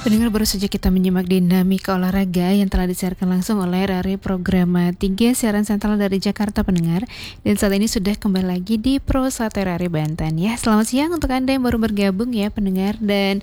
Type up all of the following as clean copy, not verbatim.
Pendengar, baru saja kita menyimak dinamika olahraga yang telah disiarkan langsung oleh RRI Programa 3 siaran sentral dari Jakarta, pendengar. Dan saat ini sudah kembali lagi di Pro 1 RRI Banten ya. Selamat siang untuk Anda yang baru bergabung ya, pendengar. Dan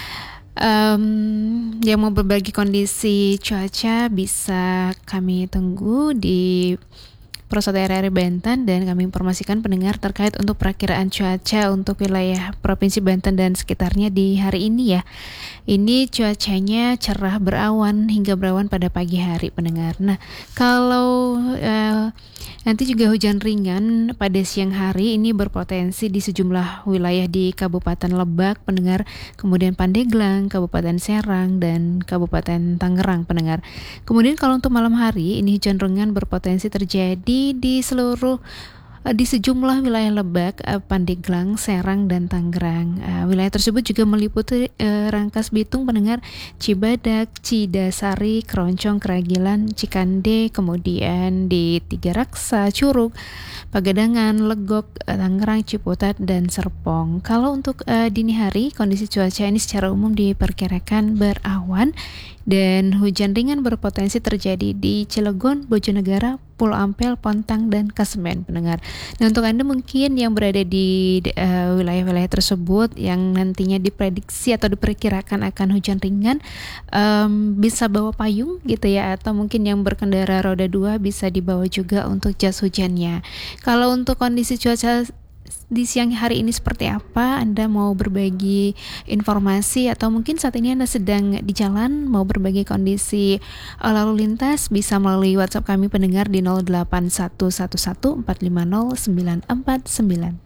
yang mau berbagi kondisi cuaca bisa kami tunggu di Pro 1 RRI Banten, dan kami informasikan pendengar terkait untuk perakiraan cuaca untuk wilayah Provinsi Banten dan sekitarnya di hari ini ya. Ini cuacanya cerah berawan hingga berawan pada pagi hari, pendengar. Nah, kalau nanti juga hujan ringan pada siang hari ini berpotensi di sejumlah wilayah di Kabupaten Lebak, pendengar, kemudian Pandeglang, Kabupaten Serang, dan Kabupaten Tangerang, pendengar. Kemudian kalau untuk malam hari ini hujan ringan berpotensi terjadi di sejumlah wilayah Lebak, Pandeglang, Serang, dan Tangerang. Wilayah tersebut juga meliputi Rangkas Bitung, pendengar, Cibadak, Cidasari, Keroncong, Keragilan, Cikande, kemudian di Tiga Raksa, Curug, Pagadangan, Legok, Tangerang, Ciputat, dan Serpong. Kalau untuk dini hari, kondisi cuaca ini secara umum diperkirakan berawan dan hujan ringan berpotensi terjadi di Cilegon, Bojonegara, Pulau Ampel, Pontang, dan Kasemen, pendengar. Nah, untuk Anda mungkin yang berada di wilayah-wilayah tersebut yang nantinya diprediksi atau diperkirakan akan hujan ringan, bisa bawa payung gitu ya, atau mungkin yang berkendara roda 2 bisa dibawa juga untuk jas hujannya. Kalau untuk kondisi cuaca di siang hari ini seperti apa, Anda mau berbagi informasi atau mungkin saat ini Anda sedang di jalan mau berbagi kondisi lalu lintas, bisa melalui WhatsApp kami pendengar di 08111 450 949.